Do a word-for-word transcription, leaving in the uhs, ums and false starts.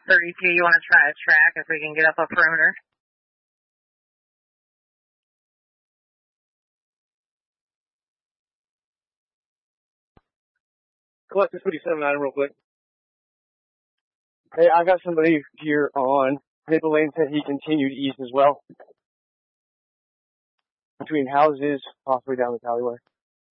thirty-two, you want to try a track if we can get up a perimeter? Collect this fifty-seven item real quick. Hey, I got somebody here on Maple Lane said he continued east as well. Between houses, possibly down the alleyway.